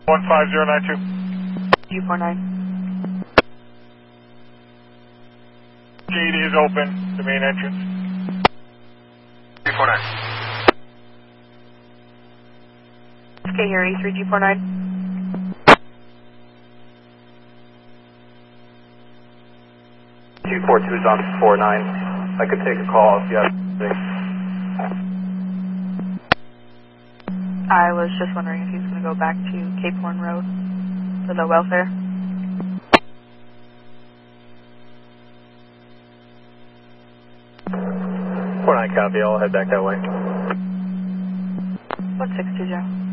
15092. G49. Gate is open, the main entrance. G49. Okay, here, E3G49. G42 is on 49. I could take a call if you have anything. I was just wondering if he was going to go back to Cape Horn Road for the welfare. 49 copy, I'll head back that way. 162, Joe.